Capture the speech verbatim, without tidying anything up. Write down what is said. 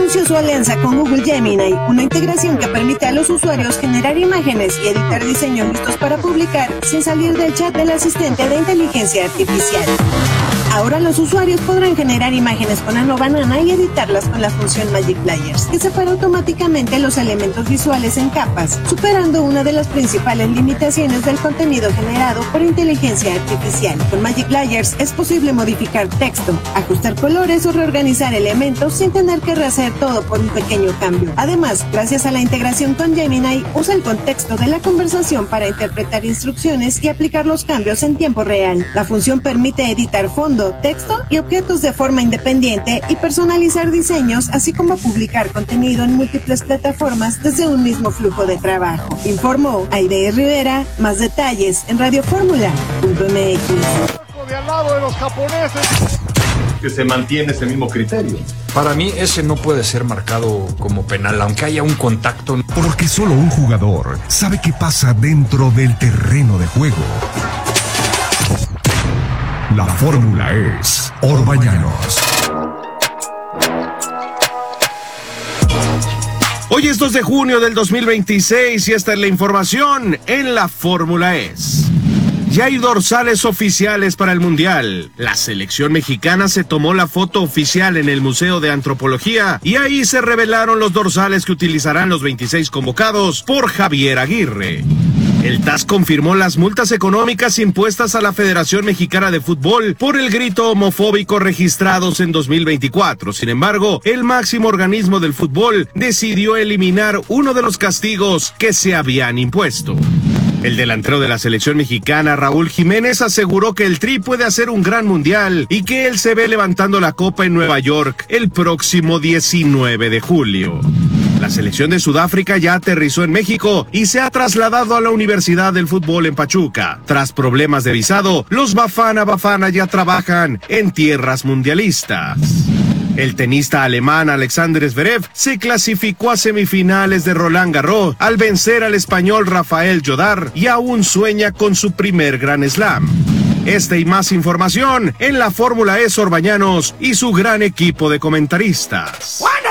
anunció su alianza con Google Gemini, una integración que permite a los usuarios generar imágenes y editar diseños listos para publicar sin salir del chat del asistente de inteligencia artificial. Ahora los usuarios podrán generar imágenes con Nano Banana y editarlas con la función Magic Layers, que separa automáticamente los elementos visuales en capas, superando una de las principales limitaciones del contenido generado por inteligencia artificial. Con Magic Layers es posible modificar texto, ajustar colores o reorganizar elementos sin tener que rehacer todo por un pequeño cambio. Además, gracias a la integración con Gemini, usa el contexto de la conversación para interpretar instrucciones y aplicar los cambios en tiempo real. La función permite editar fondo, texto y objetos de forma independiente y personalizar diseños, así como publicar contenido en múltiples plataformas desde un mismo flujo de trabajo. Informó Aide Rivera. Más detalles en radioformula punto m x. De al lado de los japoneses. Que se mantiene ese mismo criterio. Para mí ese no puede ser marcado como penal, aunque haya un contacto. Porque solo un jugador sabe qué pasa dentro del terreno de juego. La fórmula es Orbañanos. Hoy es dos de junio del dos mil veintiséis y esta es la información en la Fórmula E S. Ya hay dorsales oficiales para el Mundial. La selección mexicana se tomó la foto oficial en el Museo de Antropología y ahí se revelaron los dorsales que utilizarán los veintiséis convocados por Javier Aguirre. El T A S confirmó las multas económicas impuestas a la Federación Mexicana de Fútbol por el grito homofóbico registrados en dos mil veinticuatro. Sin embargo, el máximo organismo del fútbol decidió eliminar uno de los castigos que se habían impuesto. El delantero de la selección mexicana, Raúl Jiménez, aseguró que el Tri puede hacer un gran mundial y que él se ve levantando la copa en Nueva York el próximo diecinueve de julio. La selección de Sudáfrica ya aterrizó en México y se ha trasladado a la Universidad del Fútbol en Pachuca. Tras problemas de visado, los Bafana Bafana ya trabajan en tierras mundialistas. El tenista alemán Alexander Zverev se clasificó a semifinales de Roland Garros al vencer al español Rafael Jodar y aún sueña con su primer Grand Slam. Esta y más información en la Fórmula E S Orbañanos y su gran equipo de comentaristas.